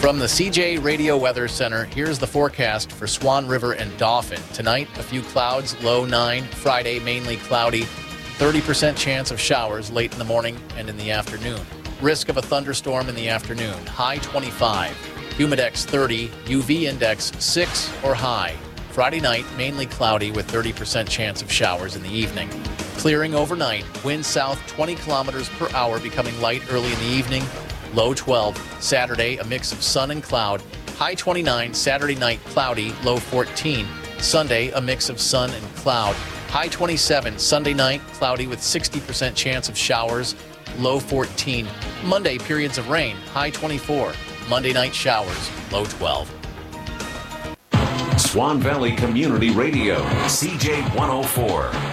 From the CJ Radio Weather Center, here's the forecast for Swan River and Dauphin. Tonight, a few clouds, low 9. Friday, mainly cloudy. 30% chance of showers late in the morning and in the afternoon. Risk of a thunderstorm in the afternoon. High 25. Humidex 30. UV index 6 or high. Friday night, mainly cloudy with 30% chance of showers in the evening. Clearing overnight. Wind south 20 kilometers per hour, becoming light early in the evening. Low 12. Saturday, a mix of sun and cloud. High 29. Saturday night, cloudy. Low 14. Sunday, a mix of sun and cloud. High 27. Sunday night, cloudy with 60% chance of showers. Low 14. Monday, periods of rain. High 24. Monday night showers. Low 12. Swan Valley Community Radio, CJ 104.